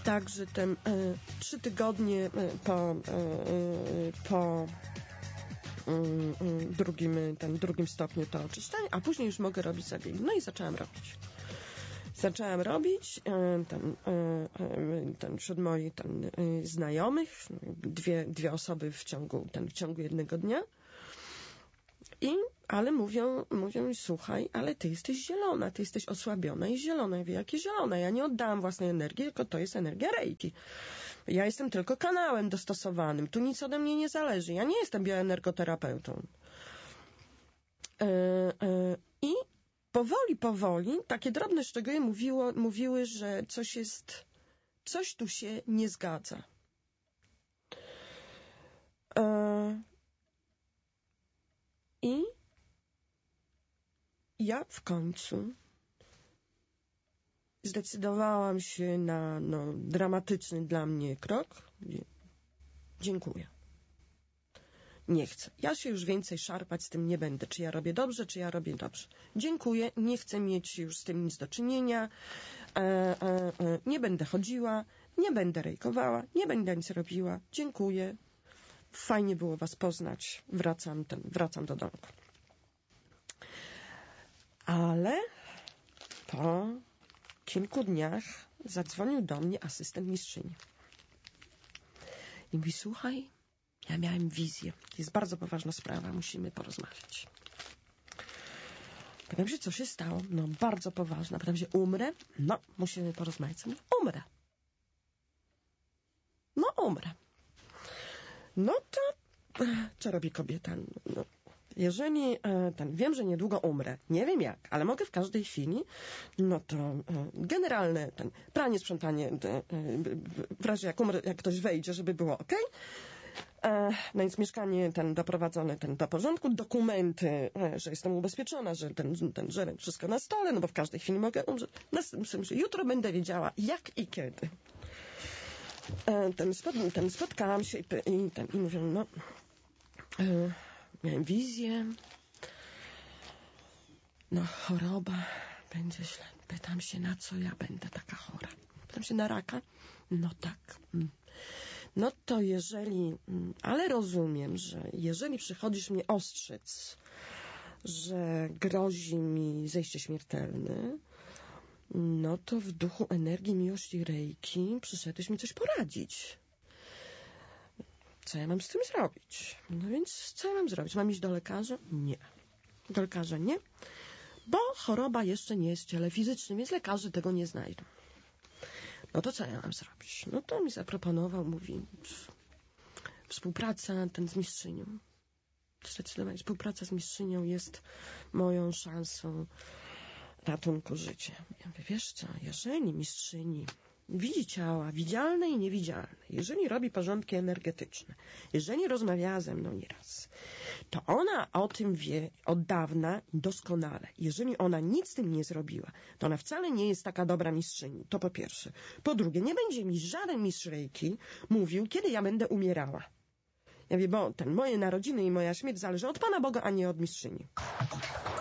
tak, że 3 tygodnie po drugim stopniu to oczyszczenie, a później już mogę robić zabiegi. No i zaczęłam robić wśród moich znajomych, dwie osoby w ciągu jednego dnia. Ale mówią, słuchaj, ale ty jesteś zielona, ty jesteś osłabiona i zielona. Ja mówię, jakie zielone? Ja nie oddałam własnej energii, tylko to jest energia Reiki. Ja jestem tylko kanałem dostosowanym. Tu nic ode mnie nie zależy. Ja nie jestem bioenergoterapeutą. I powoli, takie drobne szczegóły mówiły, że coś tu się nie zgadza. I ja w końcu zdecydowałam się na dramatyczny dla mnie krok. Dziękuję. Nie chcę. Ja się już więcej szarpać z tym nie będę. Czy ja robię dobrze, czy ja robię dobrze. Dziękuję. Nie chcę mieć już z tym nic do czynienia. Nie będę chodziła. Nie będę rejkowała. Nie będę nic robiła. Dziękuję. Fajnie było was poznać. Wracam do domku. Ale po kilku dniach zadzwonił do mnie asystent mistrzyni. I mówi, słuchaj, ja miałem wizję. To jest bardzo poważna sprawa. Musimy porozmawiać. Pytam się, co się stało? No, bardzo poważna. Pytam się, umrę? No, musimy porozmawiać. Umrę. No, umrę. No to, co robi kobieta? No, jeżeli wiem, że niedługo umrę, nie wiem jak, ale mogę w każdej chwili, no to generalne pranie, sprzątanie, w razie jak umrę, jak ktoś wejdzie, żeby było ok. No więc mieszkanie doprowadzone do porządku, dokumenty, że jestem ubezpieczona, że że wszystko na stole, no bo w każdej chwili mogę umrzeć. Jutro będę wiedziała jak i kiedy. Spotkałam się i mówię, miałem wizję, choroba, będzie źle. Pytam się, na co ja będę taka chora? Pytam się, na raka? No tak. No to ale rozumiem, że jeżeli przychodzisz mnie ostrzec, że grozi mi zejście śmiertelne, no to w duchu energii, miłości Reiki przyszedłeś mi coś poradzić. Co ja mam z tym zrobić? No więc co ja mam zrobić? Mam iść do lekarza? Nie. Do lekarza nie, bo choroba jeszcze nie jest w ciele fizycznym, więc lekarze tego nie znajdą. No to co ja mam zrobić? No to mi zaproponował, mówi, współpraca z mistrzynią. Zdecydowanie współpraca z mistrzynią jest moją szansą ratunku życia. Ja mówię, wiesz co, jeżeli mistrzyni widzi ciała widzialne i niewidzialne, jeżeli robi porządki energetyczne, jeżeli rozmawiała ze mną nieraz, to ona o tym wie od dawna doskonale. Jeżeli ona nic z tym nie zrobiła, to ona wcale nie jest taka dobra mistrzyni. To po pierwsze. Po drugie, nie będzie mi żaden mistrz Reiki mówił, kiedy ja będę umierała. Ja mówię, bo moje narodziny i moja śmierć zależy od Pana Boga, a nie od mistrzyni.